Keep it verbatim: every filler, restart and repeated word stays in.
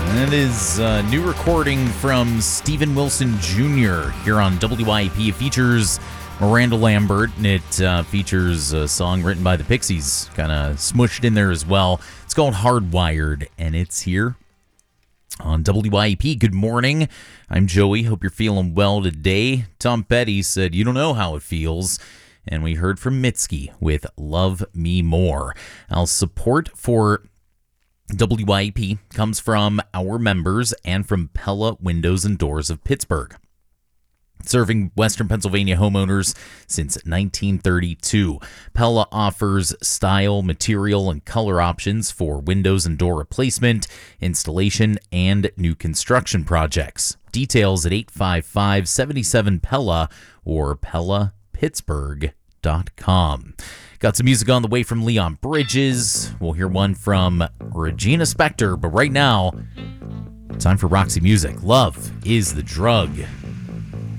That is a new recording from Steven Wilson Junior here on W I E P. It features Miranda Lambert, and it uh, features a song written by the Pixies, kind of smushed in there as well. It's called Hardwired, and it's here on W I E P. Good morning. I'm Joey. Hope you're feeling well today. Tom Petty said, "You don't know how it feels." And we heard from Mitski with Love Me More. Our support for W I E P comes from our members and from Pella Windows and Doors of Pittsburgh, serving Western Pennsylvania homeowners since nineteen thirty-two. Pella offers style, material, and color options for windows and door replacement, installation, and new construction projects. Details at eight five five, seven seven, Pella or pella pittsburgh dot com. Got some music on the way from Leon Bridges. We'll hear one from Regina Spektor, but right now, time for Roxy Music. Love is the Drug.